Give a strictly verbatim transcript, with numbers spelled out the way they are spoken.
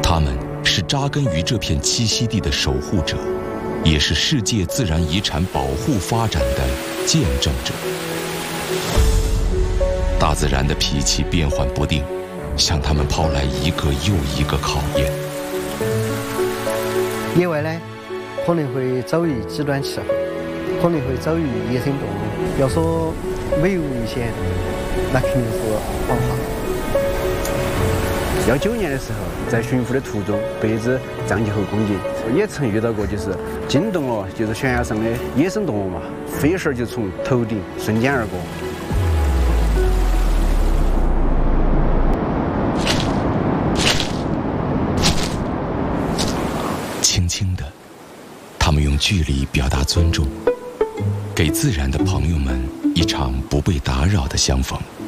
他们是扎根于这片栖息地的守护者，也是世界自然遗产保护发展的见证者。大自然的脾气变幻不定，向他们抛来一个又一个考验。 野外呢，可能会遭遇极端气候，可能会遭遇野生动物。要说没有危险，那肯定是谎话。 幺九年的时候，在巡抚的途中被一只藏棘猴攻击，也曾遇到过就是惊动了就是悬崖上的野生动物嘛，飞身就从头顶瞬间而过。 轻轻的，他们用距离表达尊重，给自然的朋友们一场不被打扰的相逢。